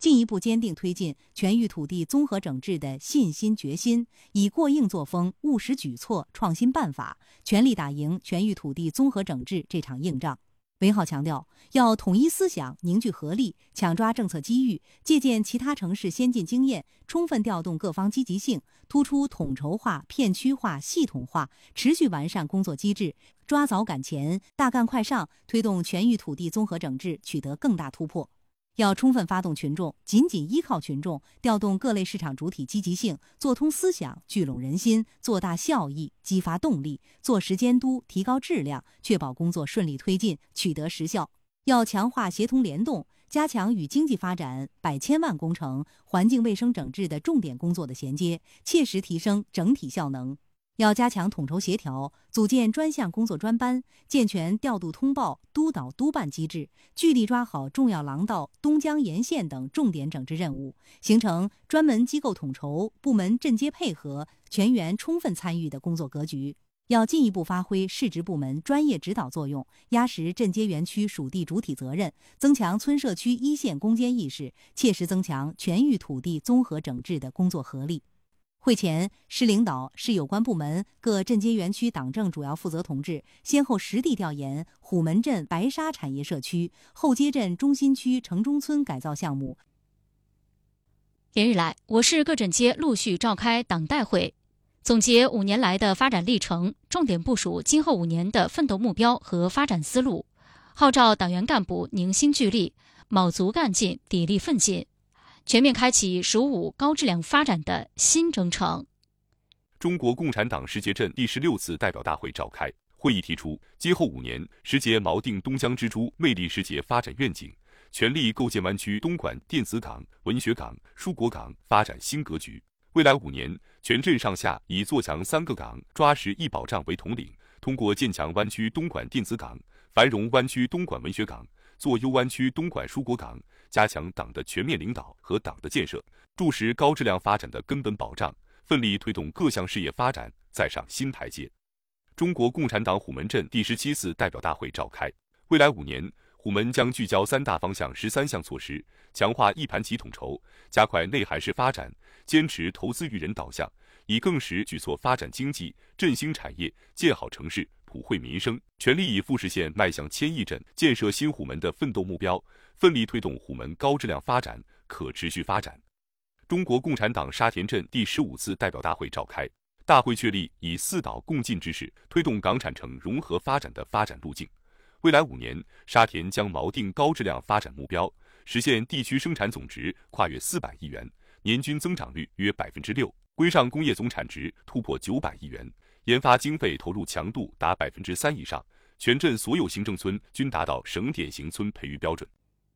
进一步坚定推进全域土地综合整治的信心决心，以过硬作风、务实举措、创新办法，全力打赢全域土地综合整治这场硬仗。韦浩强调，要统一思想，凝聚合力，抢抓政策机遇，借鉴其他城市先进经验，充分调动各方积极性，突出统筹化、片区化、系统化，持续完善工作机制，抓早赶前，大干快上，推动全域土地综合整治取得更大突破。要充分发动群众，紧紧依靠群众，调动各类市场主体积极性，做通思想，聚拢人心，做大效益，激发动力，做实监督，提高质量，确保工作顺利推进，取得实效。要强化协同联动，加强与经济发展、百千万工程、环境卫生整治的重点工作的衔接，切实提升整体效能。要加强统筹协调，组建专项工作专班，健全调度通报、督导督办机制，聚力抓好重要廊道、东江沿线等重点整治任务，形成专门机构统筹、部门镇接配合、全员充分参与的工作格局。要进一步发挥市直部门专业指导作用，压实镇街园区属地主体责任，增强村社区一线攻坚意识，切实增强全域土地综合整治的工作合力。会前，市领导、市有关部门、各镇街园区党政主要负责同志先后实地调研虎门镇白沙产业社区、后街镇中心区城中村改造项目。 连日来，我市各镇街陆续召开党代会，总结5年来的发展历程，重点部署今后5年的奋斗目标和发展思路，号召党员干部凝心聚力，卯足干劲，砥砺奋进，全面开启“15”高质量发展的新征程。 中国共产党世界镇第16次代表大会召开，会议提出，今后5年实节锚定东江之珠魅力世界发展愿景，全力构建湾区东莞电子港、文学港、蔬果港发展新格局。未来5年，全镇上下以做强3个港、抓实一保障为统领，通过建强湾区东莞电子港、繁荣湾区东莞文学港、做优湾区东莞蔬果港，加强党的全面领导和党的建设，筑实高质量发展的根本保障，奋力推动各项事业发展再上新台阶。中国共产党虎门镇第17次代表大会召开，未来5年，虎门将聚焦3大方向13项措施，强化一盘棋统筹，加快内涵式发展，坚持投资育人导向，以更实举措发展经济、振兴产业、建好城市、普惠民生，全力以富士县迈向1000亿镇、建设新虎门的奋斗目标，奋力推动虎门高质量发展、可持续发展。中国共产党沙田镇第15次代表大会召开，大会确立以4岛共进之势，推动港产城融合发展的发展路径。未来5年，沙田将锚定高质量发展目标，实现地区生产总值跨越400亿元，年均增长率约6%，规上工业总产值突破900亿元，研发经费投入强度达3%以上，全镇所有行政村均达到省典型村培育标准。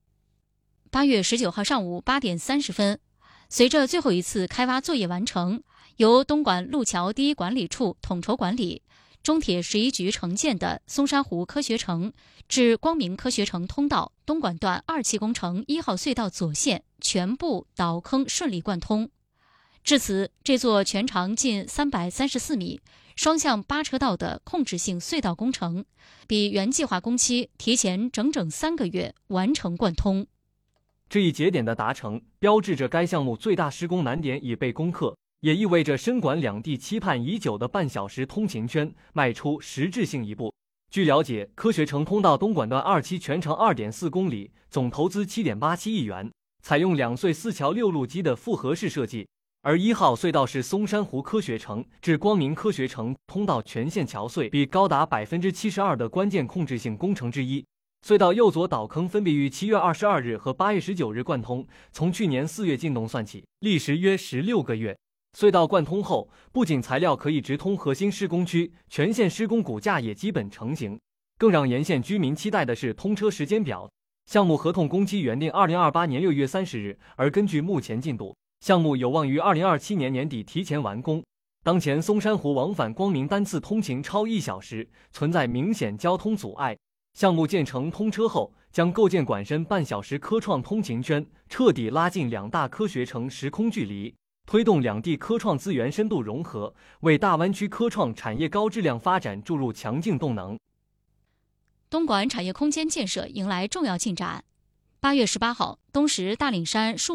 8月19号上午8点30分，随着最后一次开挖作业完成，由东莞路桥第一管理处统筹管理，中铁11局承建的松山湖科学城至光明科学城通道东莞段2期工程1号隧道左线全部倒坑顺利贯通。至此，这座全长近334米、双向8车道的控制性隧道工程，比原计划工期提前整整3个月完成贯通。 这一节点的达成，标志着该项目最大施工难点已被攻克，也意味着深莞两地期盼已久的半小时通勤圈迈出实质性一步。据了解，科学城通道东莞段2期全长2.4公里，总投资7.87亿元，采用2隧4桥6路基的复合式设计。而1号隧道是松山湖科学城至光明科学城通道全线桥隧比高达72%的关键控制性工程之一。隧道右左导坑分别于7月22日和8月19日贯通，从去年4月进洞算起，历时约16个月。隧道贯通后，不仅材料可以直通核心施工区，全线施工骨架也基本成型。更让沿线居民期待的是通车时间表。项目合同工期原定2028年6月30日，而根据目前进度，项目有望于2027年年底提前完工。当前松山湖往返光明单次通勤超1小时，存在明显交通阻碍。项目建成通车后，将构建管深半小时科创通勤圈，彻底拉近2大科学城时空距离，推动两地科创资源深度融合，为大湾区科创产业高质量发展注入强劲动能。 东莞产业空间建设迎来重要进展。8月18号，东石大岭山